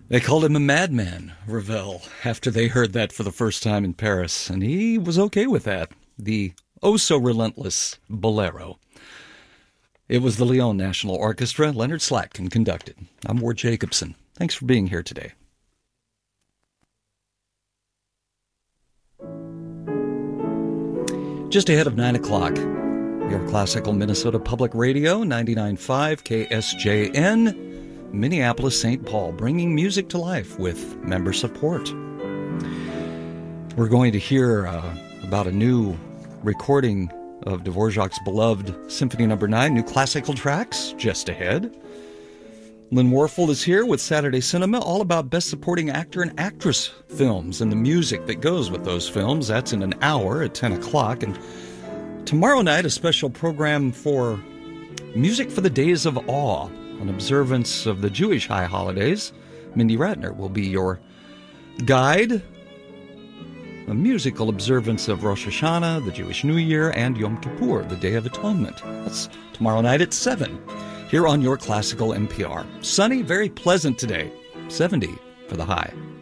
They called him a madman, Ravel, after they heard that for the first time in Paris, and he was okay with that. The oh-so-relentless Bolero. It was the Lyon National Orchestra. Leonard Slatkin conducted. I'm Ward Jacobson. Thanks for being here today. Just ahead of 9 o'clock, your classical Minnesota Public Radio, 99.5 KSJN, Minneapolis, St. Paul, bringing music to life with member support. We're going to hear about a new recording of Dvorak's beloved Symphony No. 9, new classical tracks just ahead. Lynn Warfel is here with Saturday Cinema, all about Best Supporting Actor and Actress films and the music that goes with those films. That's in an hour at 10 o'clock. And tomorrow night, a special program for Music for the Days of Awe, an observance of the Jewish high holidays. Mindy Ratner will be your guide. A musical observance of Rosh Hashanah, the Jewish New Year, and Yom Kippur, the Day of Atonement. That's tomorrow night at 7, here on your classical NPR. Sunny, very pleasant today, 70 for the high.